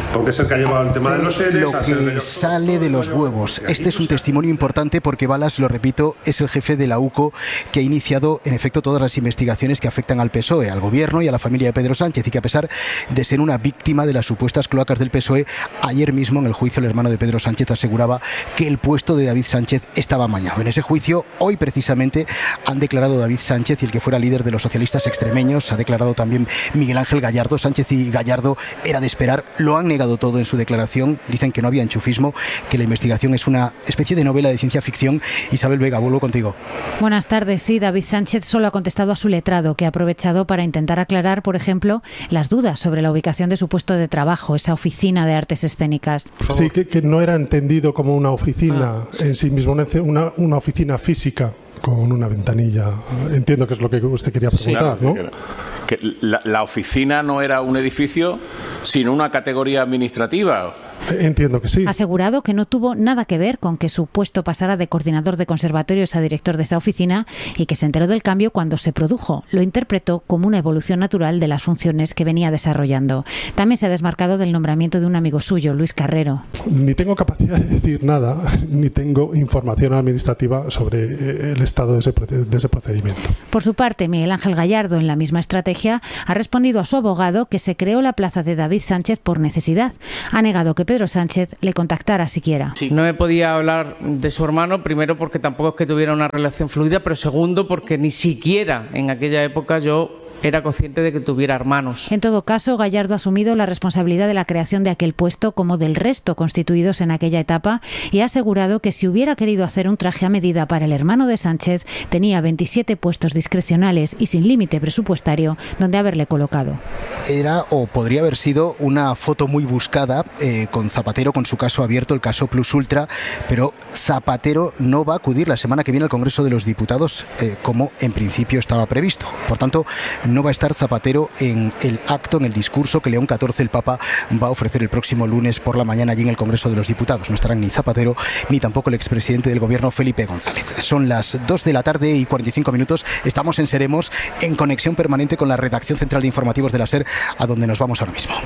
porque es el que ha llevado el tema de los seres. Lo que sale de los huevos. Este es un testimonio importante porque Balas, lo repito, es el jefe de la U C O que ha iniciado en efecto todas las investigaciones que afectan al P S O E, al gobierno y a la familia de Pedro Sánchez, y que a pesar de ser una víctima de las supuestas cloacas del P S O E, ayer mismo en el juicio el hermano de Pedro Sánchez aseguraba que el puesto de David Sánchez estaba amañado. En ese juicio, hoy precisamente, han declarado David Sánchez y el que fuera líder de los socialistas extremeños, ha declarado también Miguel Ángel Gallardo. Sánchez y Gallardo era de esperar, lo han negado todo en su declaración, dicen que no había enchufismo, que la investigación es una especie de novela de ciencia ficción. Isabel Vega, vuelvo contigo. Buenas tardes. Sí, David Sánchez solo ha contestado a su letrado, que ha aprovechado para intentar aclarar, por ejemplo, las dudas sobre la ubicación de su puesto de trabajo, esa oficina de artes escénicas. Sí, que, que no era entendido como una oficina en sí mismo, una, una oficina física con una ventanilla. Entiendo que es lo que usted quería preguntar, sí, claro, ¿no? Que, que la, la oficina no era un edificio, sino una categoría administrativa. Entiendo que sí. Ha asegurado que no tuvo nada que ver con que su puesto pasara de coordinador de conservatorios a director de esa oficina y que se enteró del cambio cuando se produjo. Lo interpretó como una evolución natural de las funciones que venía desarrollando. También se ha desmarcado del nombramiento de un amigo suyo, Luis Carrero. Ni tengo capacidad de decir nada, ni tengo información administrativa sobre el estado de ese, de ese procedimiento. Por su parte, Miguel Ángel Gallardo, en la misma estrategia, ha respondido a su abogado que se creó la plaza de David Sánchez por necesidad. Ha negado que Pedro Sánchez le contactara siquiera. No me podía hablar de su hermano, primero porque tampoco es que tuviera una relación fluida, pero segundo porque ni siquiera en aquella época yo era consciente de que tuviera hermanos. En todo caso, Gallardo ha asumido la responsabilidad de la creación de aquel puesto como del resto constituidos en aquella etapa y ha asegurado que si hubiera querido hacer un traje a medida para el hermano de Sánchez, tenía veintisiete puestos discrecionales y sin límite presupuestario donde haberle colocado. Era o podría haber sido una foto muy buscada eh, con Zapatero con su caso abierto, el caso Plus Ultra, pero Zapatero no va a acudir la semana que viene al Congreso de los Diputados eh, como en principio estaba previsto. Por tanto, no va a estar Zapatero en el acto, en el discurso que León catorce, el Papa, va a ofrecer el próximo lunes por la mañana allí en el Congreso de los Diputados. No estarán ni Zapatero ni tampoco el expresidente del Gobierno, Felipe González. Son las dos de la tarde y cuarenta y cinco minutos. Estamos en Seremos, en conexión permanente con la redacción central de informativos de la SER, a donde nos vamos ahora mismo.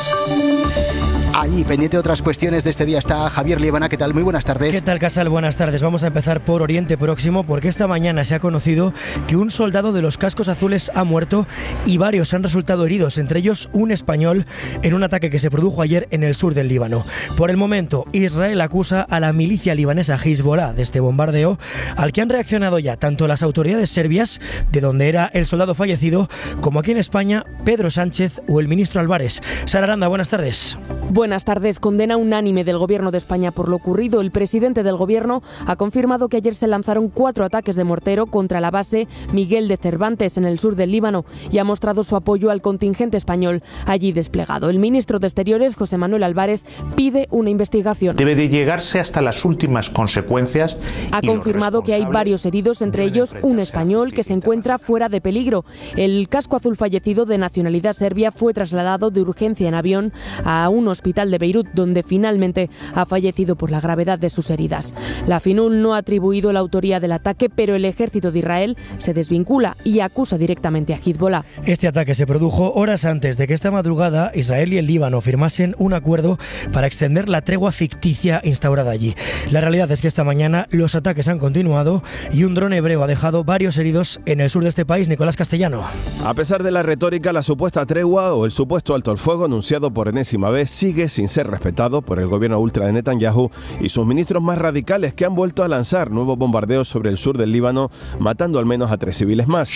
Ahí, pendiente de otras cuestiones de este día, está Javier Liebana. ¿Qué tal? Muy buenas tardes. ¿Qué tal, Casal? Buenas tardes. Vamos a empezar por Oriente Próximo, porque esta mañana se ha conocido que un soldado de los cascos azules ha muerto y varios han resultado heridos, entre ellos un español, en un ataque que se produjo ayer en el sur del Líbano. Por el momento, Israel acusa a la milicia libanesa Hezbollah de este bombardeo, al que han reaccionado ya tanto las autoridades serbias, de donde era el soldado fallecido, como aquí en España, Pedro Sánchez o el ministro Álvarez. Sara Aranda, buenas tardes. Buenas tardes. Condena unánime del Gobierno de España por lo ocurrido. El presidente del Gobierno ha confirmado que ayer se lanzaron cuatro ataques de mortero contra la base Miguel de Cervantes en el sur del Líbano y ha mostrado su apoyo al contingente español allí desplegado. El ministro de Exteriores, José Manuel Álvarez, pide una investigación. Debe de llegarse hasta las últimas consecuencias. Ha confirmado que hay varios heridos, entre ellos un español que se encuentra fuera de peligro. El casco azul fallecido, de nacionalidad serbia, fue trasladado de urgencia en avión a un hospital de Beirut, donde finalmente ha fallecido por la gravedad de sus heridas. La FINUL no ha atribuido la autoría del ataque, pero el ejército de Israel se desvincula y acusa directamente a Hezbollah. Este ataque se produjo horas antes de que esta madrugada Israel y el Líbano firmasen un acuerdo para extender la tregua ficticia instaurada allí. La realidad es que esta mañana los ataques han continuado y un dron hebreo ha dejado varios heridos en el sur de este país. Nicolás Castellano. A pesar de la retórica, la supuesta tregua o el supuesto alto el fuego anunciado por enésima vez sigue sin ser respetado por el gobierno ultra de Netanyahu y sus ministros más radicales, que han vuelto a lanzar nuevos bombardeos sobre el sur del Líbano, matando al menos a tres civiles más.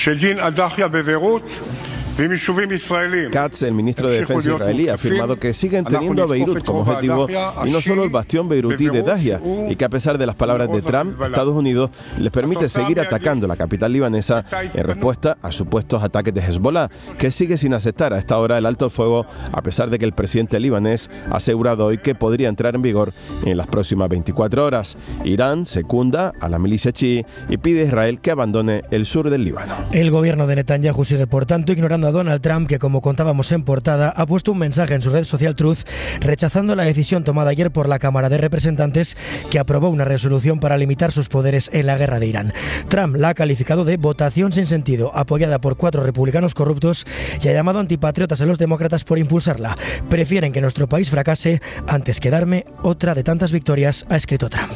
Katz, el ministro de Defensa israelí, ha afirmado que siguen teniendo a Beirut como objetivo y no solo el bastión beirutí de Dahia, y que a pesar de las palabras de Trump, Estados Unidos les permite seguir atacando la capital libanesa en respuesta a supuestos ataques de Hezbollah, que sigue sin aceptar a esta hora el alto el fuego, a pesar de que el presidente libanés ha asegurado hoy que podría entrar en vigor en las próximas veinticuatro horas. Irán secunda a la milicia chií y pide a Israel que abandone el sur del Líbano. El gobierno de Netanyahu sigue, por tanto, ignorando criticando a Donald Trump, que como contábamos en portada, ha puesto un mensaje en su red social Truth rechazando la decisión tomada ayer por la Cámara de Representantes, que aprobó una resolución para limitar sus poderes en la guerra de Irán. Trump la ha calificado de votación sin sentido, apoyada por cuatro republicanos corruptos, y ha llamado antipatriotas a los demócratas por impulsarla. Prefieren que nuestro país fracase antes que darme otra de tantas victorias, ha escrito Trump.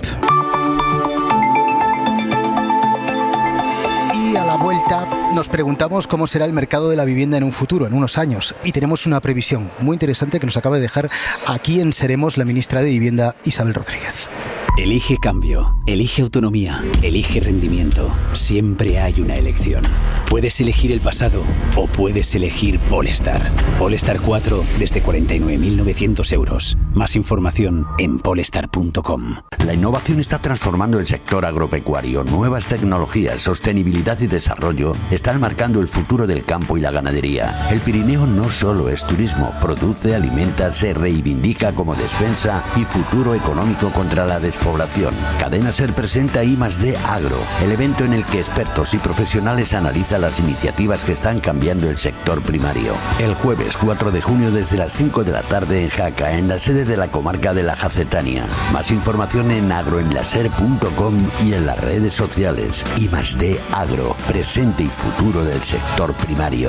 Y a la vuelta nos preguntamos cómo será el mercado de la vivienda en un futuro, en unos años, y tenemos una previsión muy interesante que nos acaba de dejar aquí en Seremos la ministra de Vivienda, Isabel Rodríguez. Elige cambio, elige autonomía, elige rendimiento. Siempre hay una elección. Puedes elegir el pasado o puedes elegir Polestar. Polestar cuatro desde cuarenta y nueve mil novecientos euros. Más información en polestar punto com. La innovación está transformando el sector agropecuario. Nuevas tecnologías, sostenibilidad y desarrollo están marcando el futuro del campo y la ganadería. El Pirineo no solo es turismo, produce, alimenta, se reivindica como despensa y futuro económico contra la despoblación. Cadena Ser presenta I más D Agro, el evento en el que expertos y profesionales analizan las iniciativas que están cambiando el sector primario. El jueves cuatro de junio desde las cinco de la tarde en Jaca, en la sede de la comarca de la Jacetania. Más información en agroenlaser punto com y en las redes sociales. I más D Agro, presente y futuro del sector primario.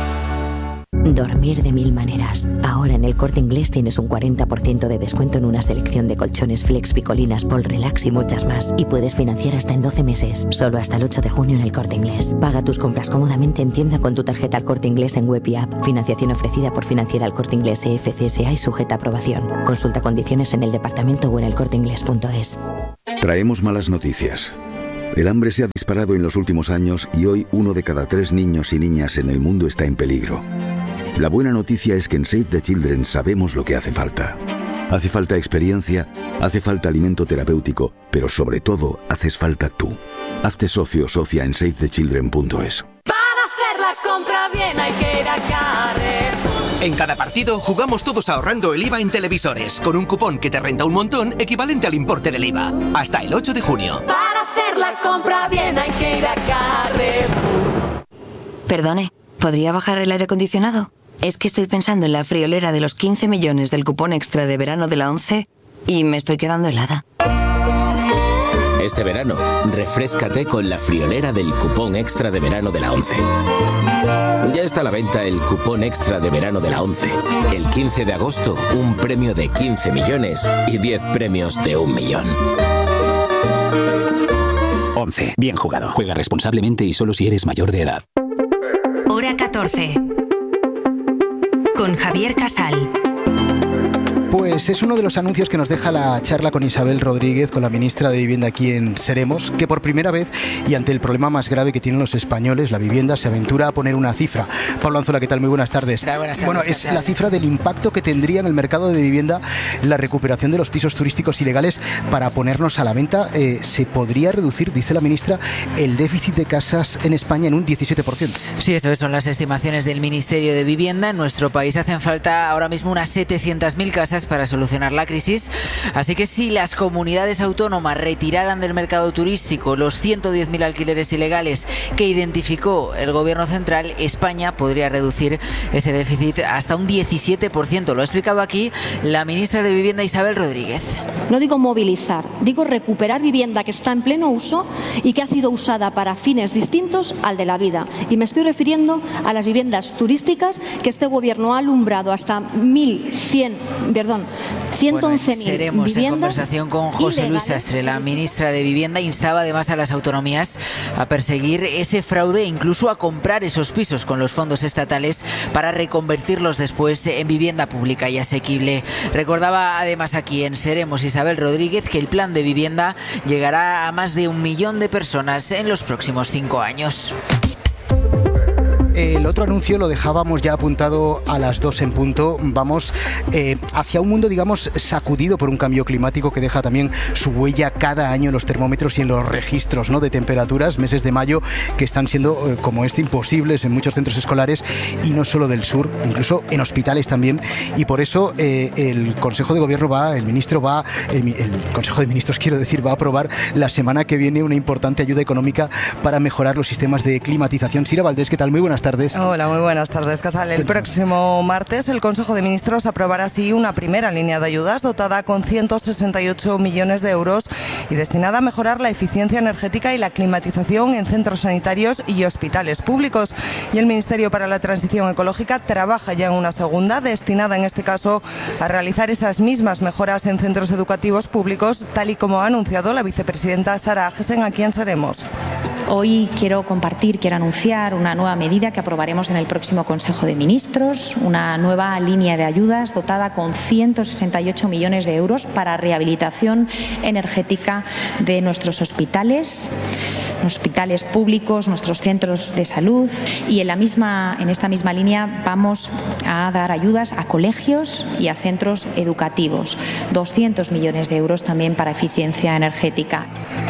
Dormir de mil maneras. Ahora en El Corte Inglés tienes un cuarenta por ciento de descuento en una selección de colchones Flex, Picolinas, Pol Relax y muchas más. Y puedes financiar hasta en doce meses. Solo hasta el ocho de junio en El Corte Inglés. Paga tus compras cómodamente en tienda con tu tarjeta El Corte Inglés en web y app. Financiación ofrecida por Financiera El Corte Inglés E F C S A y sujeta a aprobación. Consulta condiciones en el departamento o en el corte inglés punto es. Traemos malas noticias. El hambre se ha disparado en los últimos años y hoy uno de cada tres niños y niñas en el mundo está en peligro. La buena noticia es que en Save the Children sabemos lo que hace falta. Hace falta experiencia, hace falta alimento terapéutico, pero sobre todo haces falta tú. Hazte socio o socia en save the children punto es. Para hacer la compra bien hay que ir a Carrefour. En cada partido jugamos todos ahorrando el I V A en televisores, con un cupón que te renta un montón equivalente al importe del I V A. Hasta el ocho de junio. Para hacer la compra bien hay que ir a Carrefour. Perdone, ¿podría bajar el aire acondicionado? Es que estoy pensando en la friolera de los quince millones del cupón extra de verano de la ONCE y me estoy quedando helada. Este verano, refréscate con la friolera del cupón extra de verano de la ONCE. Ya está a la venta el cupón extra de verano de la ONCE. El quince de agosto, un premio de quince millones y diez premios de un millón. ONCE. Bien jugado. Juega responsablemente y solo si eres mayor de edad. Hora catorce. Con Javier Casal. Pues es uno de los anuncios que nos deja la charla con Isabel Rodríguez, con la ministra de Vivienda aquí en Seremos, que por primera vez y ante el problema más grave que tienen los españoles, la vivienda, se aventura a poner una cifra. Pablo Anzola, ¿qué tal? Muy buenas tardes. Buenas tardes. Bueno, es la cifra del impacto que tendría en el mercado de vivienda la recuperación de los pisos turísticos ilegales para ponernos a la venta. Eh, se podría reducir, dice la ministra, el déficit de casas en España en un diecisiete por ciento. Sí, eso son las estimaciones del Ministerio de Vivienda. En nuestro país hacen falta ahora mismo unas setecientas mil casas para solucionar la crisis, así que si las comunidades autónomas retiraran del mercado turístico los ciento diez mil alquileres ilegales que identificó el gobierno central, España podría reducir ese déficit hasta un diecisiete por ciento. Lo ha explicado aquí la ministra de Vivienda, Isabel Rodríguez. No digo movilizar, digo recuperar vivienda que está en pleno uso y que ha sido usada para fines distintos al de la vida. Y me estoy refiriendo a las viviendas turísticas que este gobierno ha alumbrado hasta mil cien, perdón, ciento once mil Seremos viviendas. En conversación con José Luis Sastre, la ministra de Vivienda, instaba además a las autonomías a perseguir ese fraude e incluso a comprar esos pisos con los fondos estatales para reconvertirlos después en vivienda pública y asequible. Recordaba además aquí en Seremos Isabel Rodríguez que el plan de vivienda llegará a más de un millón de personas en los próximos cinco años. El otro anuncio lo dejábamos ya apuntado a las dos en punto. Vamos eh, hacia un mundo, digamos, sacudido por un cambio climático que deja también su huella cada año en los termómetros y en los registros, ¿no?, de temperaturas, meses de mayo que están siendo, eh, como este, imposibles en muchos centros escolares y no solo del sur, incluso en hospitales también. Y por eso eh, el Consejo de Gobierno va, el ministro va, el, el Consejo de Ministros, quiero decir, va a aprobar la semana que viene una importante ayuda económica para mejorar los sistemas de climatización. Sira Valdés, ¿qué tal? Muy buenas tardes. tardes. Hola, muy buenas tardes, Casal. El próximo martes el Consejo de Ministros aprobará así una primera línea de ayudas dotada con ciento sesenta y ocho millones de euros y destinada a mejorar la eficiencia energética y la climatización en centros sanitarios y hospitales públicos. Y el Ministerio para la Transición Ecológica trabaja ya en una segunda, destinada en este caso a realizar esas mismas mejoras en centros educativos públicos, tal y como ha anunciado la vicepresidenta Sara Agesen, a quien seremos. Hoy quiero compartir, quiero anunciar una nueva medida que aprobaremos en el próximo Consejo de Ministros, una nueva línea de ayudas dotada con ciento sesenta y ocho millones de euros para rehabilitación energética de nuestros hospitales, hospitales públicos, nuestros centros de salud, y en la misma, en esta misma línea vamos a dar ayudas a colegios y a centros educativos, doscientos millones de euros también para eficiencia energética.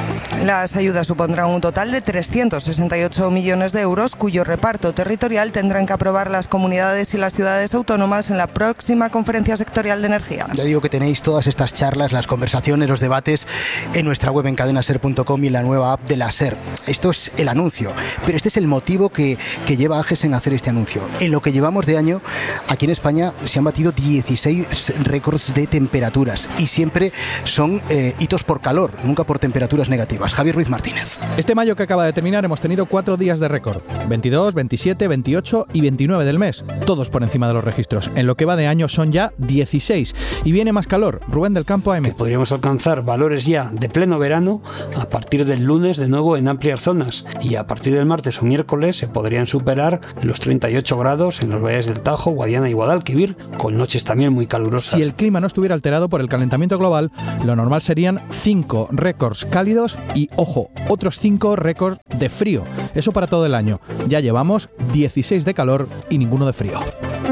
Las ayudas supondrán un total de trescientos sesenta y ocho millones de euros, cuyo reparto territorial tendrán que aprobar las comunidades y las ciudades autónomas en la próxima conferencia sectorial de energía. Ya digo que tenéis todas estas charlas, las conversaciones, los debates en nuestra web en cadena ser punto com y en la nueva app de la SER. Esto es el anuncio, pero este es el motivo que, que lleva a Agesen a hacer este anuncio. En lo que llevamos de año, aquí en España se han batido dieciséis récords de temperaturas y siempre son eh, hitos por calor, nunca por temperaturas negativas. Javier Ruiz Martínez. Este mayo que acaba de terminar hemos tenido cuatro días de récord, veintidós, veintisiete, veintiocho y veintinueve del mes, todos por encima de los registros. En lo que va de año son ya dieciséis y viene más calor. Rubén del Campo, A M. Podríamos alcanzar valores ya de pleno verano a partir del lunes de nuevo en amplias zonas, y a partir del martes o miércoles se podrían superar los treinta y ocho grados en los valles del Tajo, Guadiana y Guadalquivir, con noches también muy calurosas. Si el clima no estuviera alterado por el calentamiento global, lo normal serían cinco récords cálidos y, ojo, otros cinco récords de frío. Eso para todo el año. Ya llevamos dieciséis de calor y ninguno de frío.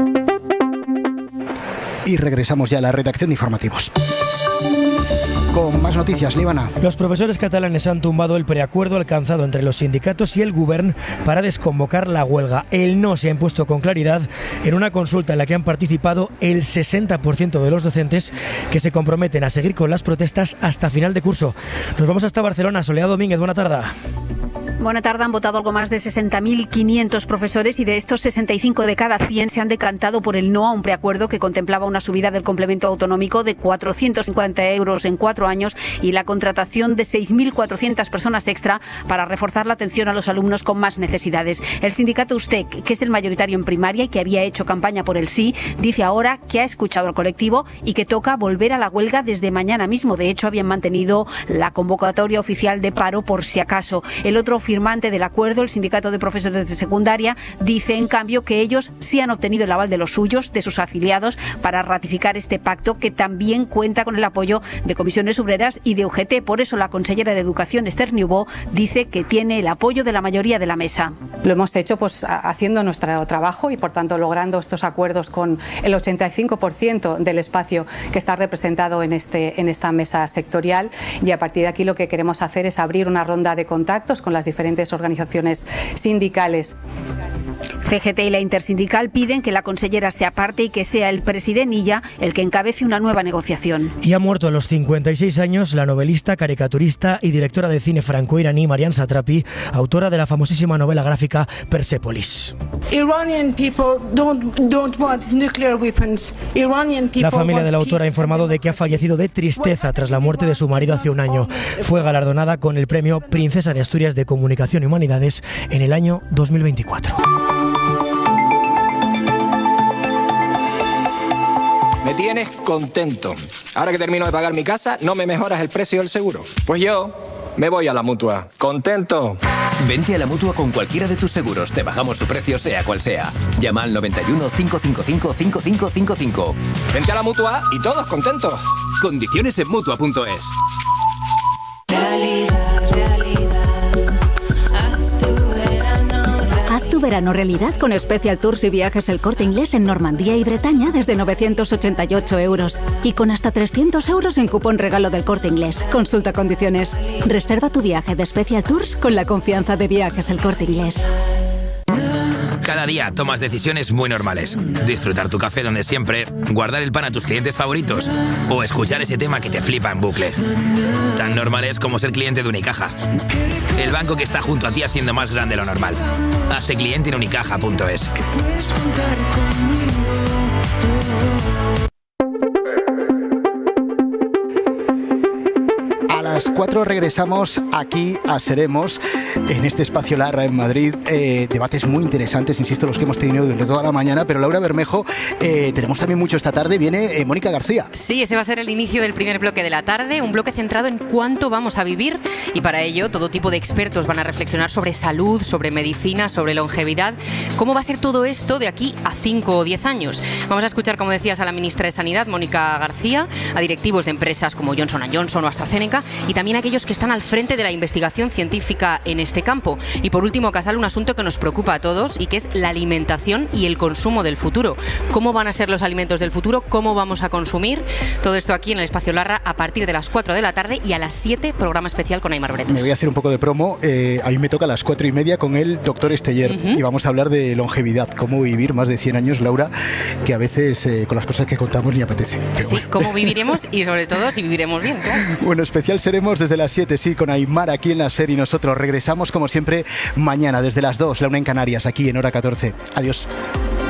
Y regresamos ya a la redacción de informativos. Con más noticias, Líbana. Los profesores catalanes han tumbado el preacuerdo alcanzado entre los sindicatos y el Govern para desconvocar la huelga. El no se ha impuesto con claridad en una consulta en la que han participado el sesenta por ciento de los docentes, que se comprometen a seguir con las protestas hasta final de curso. Nos vamos hasta Barcelona. Soledad Domínguez, buena tarde. Buena tarde. Han votado algo más de sesenta mil quinientos profesores y de estos sesenta y cinco de cada cien se han decantado por el no a un preacuerdo que contemplaba una subida del complemento autonómico de cuatrocientos cincuenta euros en cuatro años y la contratación de seis mil cuatrocientas personas extra para reforzar la atención a los alumnos con más necesidades. El sindicato USTEC, que es el mayoritario en primaria y que había hecho campaña por el sí, dice ahora que ha escuchado al colectivo y que toca volver a la huelga desde mañana mismo. De hecho, habían mantenido la convocatoria oficial de paro por si acaso. El otro firmante del acuerdo, el sindicato de profesores de secundaria, dice en cambio que ellos sí han obtenido el aval de los suyos, de sus afiliados, para ratificar este pacto, que también cuenta con el apoyo de comisiones obreras y de U G T. Por eso la consellera de Educación, Esther Niubó, dice que tiene el apoyo de la mayoría de la mesa. Lo hemos hecho pues haciendo nuestro trabajo y por tanto logrando estos acuerdos con el ochenta y cinco por ciento del espacio que está representado en, este, en esta mesa sectorial, y a partir de aquí lo que queremos hacer es abrir una ronda de contactos con las diferentes organizaciones sindicales. C G T y la Intersindical piden que la consellera se aparte y que sea el presidente Illa el que encabece una nueva negociación. Y ha muerto a los cincuenta y seis años la novelista, caricaturista y directora de cine franco-iraní Marian Satrapi, autora de la famosísima novela gráfica Persepolis. La familia de la autora ha informado de que ha fallecido de tristeza tras la muerte de su marido hace un año. Fue galardonada con el premio Princesa de Asturias de Comunicación y Humanidades en el año dos mil veinticuatro. Me tienes contento. Ahora que termino de pagar mi casa, no me mejoras el precio del seguro. Pues yo me voy a la Mutua. ¿Contento? Vente a la Mutua con cualquiera de tus seguros. Te bajamos su precio, sea cual sea. Llama al noventa y uno, cincuenta y cinco, cincuenta y cinco cincuenta y cinco. Vente a la Mutua y todos contentos. Condiciones en Mutua punto es. Realidad, realidad. Haz tu verano realidad con Special Tours y Viajes El Corte Inglés en Normandía y Bretaña desde novecientos ochenta y ocho euros. Y con hasta trescientos euros en cupón regalo del Corte Inglés. Consulta condiciones. Reserva tu viaje de Special Tours con la confianza de Viajes El Corte Inglés. Cada día tomas decisiones muy normales. Disfrutar tu café donde siempre, guardar el pan a tus clientes favoritos o escuchar ese tema que te flipa en bucle. Tan normales como ser cliente de Unicaja. El banco que está junto a ti haciendo más grande lo normal. Hazte cliente en unicaja punto es. A las cuatro regresamos aquí a Seremos, en este espacio Larra en Madrid. Eh, debates muy interesantes, insisto, los que hemos tenido durante toda la mañana. Pero Laura Bermejo, eh, tenemos también mucho esta tarde. Viene eh, Mónica García. Sí, ese va a ser el inicio del primer bloque de la tarde, un bloque centrado en cuánto vamos a vivir. Y para ello, todo tipo de expertos van a reflexionar sobre salud, sobre medicina, sobre longevidad. ¿Cómo va a ser todo esto de aquí a cinco o diez años? Vamos a escuchar, como decías, a la ministra de Sanidad, Mónica García, a directivos de empresas como Johnson and Johnson o AstraZeneca, y también a aquellos que están al frente de la investigación científica en este campo. Y por último, Casal, un asunto que nos preocupa a todos y que es la alimentación y el consumo del futuro. ¿Cómo van a ser los alimentos del futuro? ¿Cómo vamos a consumir? Todo esto aquí en el Espacio Larra a partir de las cuatro de la tarde, y a las siete, programa especial con Aimar Bretos. Me voy a hacer un poco de promo. Eh, a mí me toca a las cuatro y media con el doctor Esteller, uh-huh. y vamos a hablar de longevidad, cómo vivir más de cien años, Laura, que a veces eh, con las cosas que contamos ni apetece. Pero sí, bueno. Cómo viviremos y sobre todo si viviremos bien, claro. Bueno, especial Seremos desde las siete, sí, con Aimar aquí en la SER, y nosotros regresamos como siempre mañana desde las dos, la una en Canarias, aquí en Hora catorce. Adiós.